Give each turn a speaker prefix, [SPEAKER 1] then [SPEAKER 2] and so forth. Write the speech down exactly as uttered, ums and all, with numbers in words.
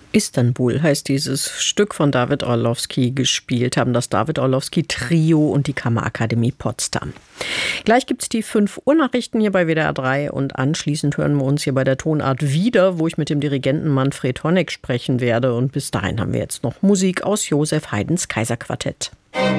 [SPEAKER 1] Istanbul heißt dieses Stück von David Orlowski. Gespielt haben das David Orlowski Trio und die Kammerakademie Potsdam. Gleich gibt's die fünf Uhr Nachrichten hier bei W D R drei und anschließend hören wir uns hier bei der Tonart wieder, wo ich mit dem Dirigenten Manfred Honeck sprechen werde. Und bis dahin haben wir jetzt noch Musik aus Joseph Haydns Kaiserquartett.